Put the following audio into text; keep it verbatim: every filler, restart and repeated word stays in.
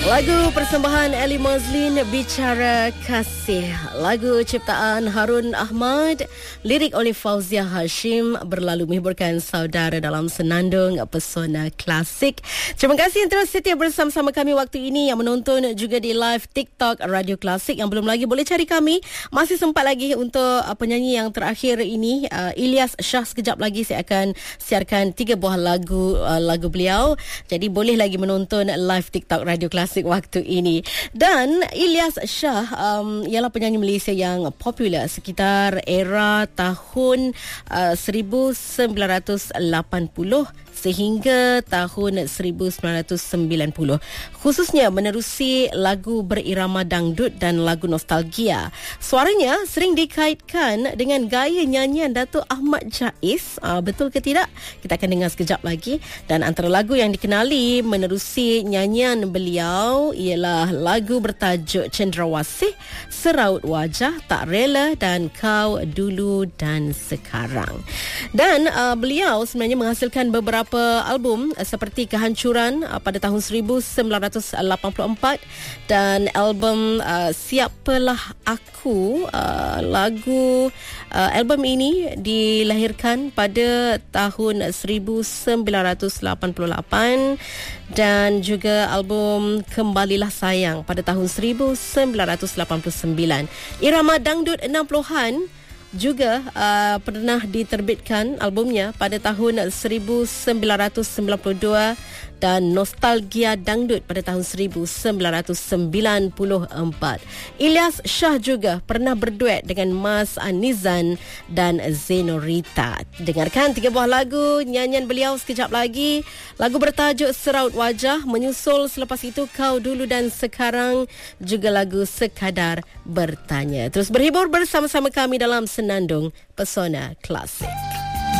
Lagu persembahan Ellie Mazlin, Bicara Kasih. Lagu ciptaan Harun Ahmad, lirik oleh Fauzia Hashim, berlalu menghiburkan saudara dalam Senandung Pesona Klasik. Terima kasih yang terus setia bersama-sama kami waktu ini, yang menonton juga di live TikTok Radio Klasik. Yang belum lagi boleh cari kami. Masih sempat lagi untuk uh, penyanyi yang terakhir ini, uh, Ilyas Shah. Sekejap lagi saya akan siarkan tiga buah lagu uh, lagu beliau. Jadi boleh lagi menonton live TikTok Radio Klasik waktu ini. Dan Ilyas Shah um, ialah penyanyi Malaysia yang popular sekitar era tahun uh, seribu sembilan ratus lapan puluh sehingga tahun seribu sembilan ratus sembilan puluh, khususnya menerusi lagu berirama dangdut dan lagu nostalgia. Suaranya sering dikaitkan dengan gaya nyanyian Datuk Ahmad Jais. Uh, betul ke tidak? Kita akan dengar sekejap lagi. Dan antara lagu yang dikenali menerusi nyanyian beliau ialah lagu bertajuk Cendrawasih, Seraut Wajah, Tak Rela dan Kau Dulu dan Sekarang. Dan uh, beliau sebenarnya menghasilkan beberapa album uh, seperti Kehancuran uh, pada tahun seribu sembilan ratus lapan puluh empat dan album uh, Siapalah Aku. Uh, lagu uh, album ini dilahirkan pada tahun seribu sembilan ratus lapan puluh lapan dan juga album Kembalilah Sayang pada tahun seribu sembilan ratus lapan puluh sembilan. Irama dangdut enam puluhan juga uh, pernah diterbitkan albumnya pada tahun seribu sembilan ratus sembilan puluh dua dan Nostalgia Dangdut pada tahun seribu sembilan ratus sembilan puluh empat. Ilyas Shah juga pernah berduet dengan Mas Anizan dan Zenorita. Dengarkan tiga buah lagu nyanyian beliau sekejap lagi. Lagu bertajuk Seraut Wajah, menyusul selepas itu Kau Dulu dan Sekarang, juga lagu Sekadar Bertanya. Terus berhibur bersama-sama kami dalam Senandung Pesona Klasik.